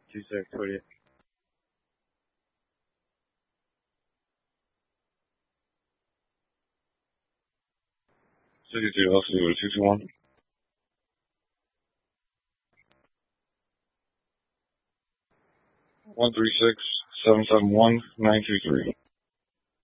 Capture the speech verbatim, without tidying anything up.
two six, what do you? sixty-two, let's do it. two two one. one three six, seven seven one, nine two three.